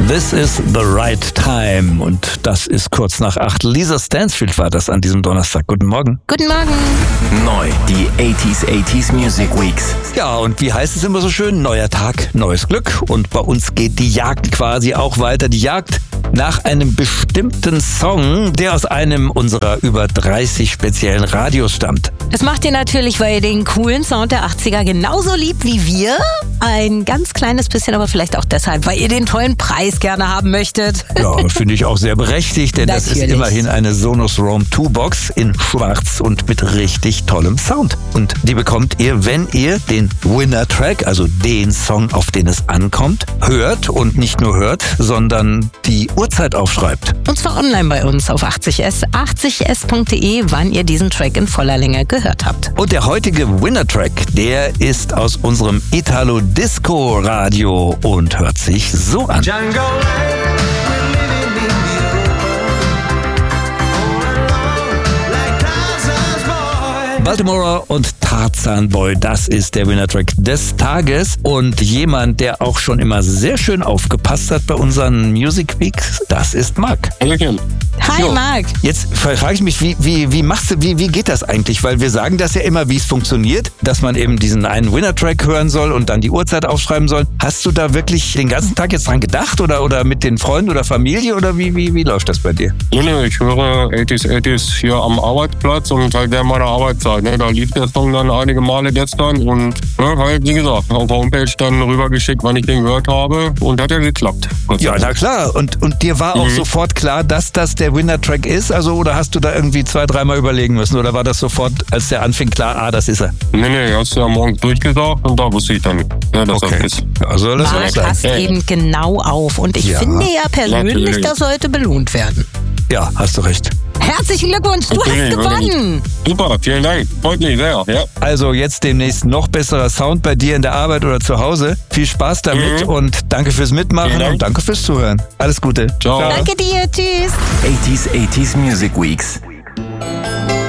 This is the right time. Und das ist kurz nach 8. Lisa Stansfield war das an diesem Donnerstag. Guten Morgen. Guten Morgen. Neu, die 80s Music Weeks. Ja, und wie heißt es immer so schön? Neuer Tag, neues Glück. Und bei uns geht die Jagd quasi auch weiter. Die Jagd nach einem bestimmten Song, der aus einem unserer über 30 speziellen Radios stammt. Das macht ihr natürlich, weil ihr den coolen Sound der 80er genauso liebt wie wir. Ein ganz kleines bisschen, aber vielleicht auch deshalb, weil ihr den tollen Preis gerne haben möchtet. Ja, finde ich auch sehr berechtigt, denn das ist immerhin eine Sonos Roam 2 Box in schwarz und mit richtig tollem Sound. Und die bekommt ihr, wenn ihr den Winner Track, also den Song, auf den es ankommt, hört und nicht nur hört, sondern die Uhrzeit aufschreibt. Und zwar online bei uns auf 80s, 80s.de, wann ihr diesen Track in voller Länge gehört habt. Und der heutige Winner Track, der ist aus unserem Italo Disco Radio und hört sich so an. Baltimore und Tarzan Boy, das ist der Winner-Track des Tages. Und jemand, der auch schon immer sehr schön aufgepasst hat bei unseren Music Weeks, das ist Marc. Hi Marc. Jetzt frage ich mich, wie geht das eigentlich? Weil wir sagen das ja immer, wie es funktioniert, dass man eben diesen einen Winner-Track hören soll und dann die Uhrzeit aufschreiben soll. Hast du da wirklich den ganzen Tag jetzt dran gedacht oder mit den Freunden oder Familie oder wie läuft das bei dir? Nee, ich höre 80s hier am Arbeitsplatz und halt während meiner Arbeitszeit. Ne? Da lief der Song dann einige Male gestern und halt, wie gesagt, auf der Homepage dann rübergeschickt, wann ich den gehört habe und hat ja geklappt. Ja, na klar. Und dir war auch sofort klar, dass das der Winner-Track ist? Also, oder hast du da irgendwie 2-3 Mal überlegen müssen? Oder war das sofort, als der anfing, klar, das ist er? Nee, hast du ja morgens durchgesagt und da wusste ich dann, dass das ist. Also, das Marc passt eben genau auf. Und ich finde ja persönlich, das sollte belohnt werden. Ja, hast du recht. Herzlichen Glückwunsch, du hast gewonnen. Super, vielen Dank. Freut mich sehr. Ja. Also jetzt demnächst noch besserer Sound bei dir in der Arbeit oder zu Hause. Viel Spaß damit und danke fürs Mitmachen und danke fürs Zuhören. Alles Gute. Ciao. Danke dir, tschüss. 80s Music Weeks.